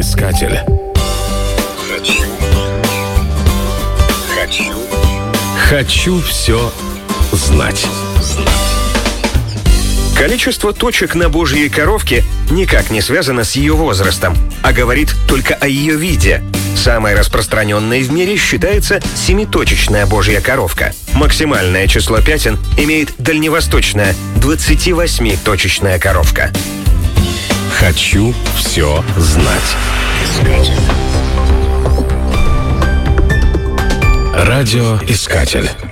Радиоискатель. Хочу все знать. Количество точек на Божьей коровке никак не связано с ее возрастом, а говорит только о ее виде. Самой распространенной в мире считается семиточечная Божья коровка. Максимальное число пятен имеет дальневосточная 28-точечная коровка. Хочу все знать. Радиоискатель.